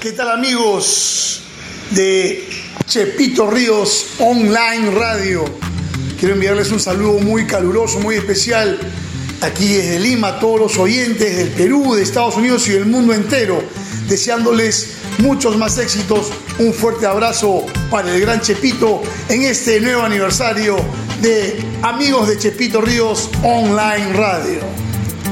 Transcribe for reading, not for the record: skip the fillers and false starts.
¿Qué tal, amigos de Chepito Ríos Online Radio? Quiero enviarles un saludo muy caluroso, muy especial aquí desde Lima a todos los oyentes del Perú, de Estados Unidos y del mundo entero, deseándoles muchos más éxitos. Un fuerte abrazo para el gran Chepito en este nuevo aniversario de Amigos de Chepito Ríos Online Radio.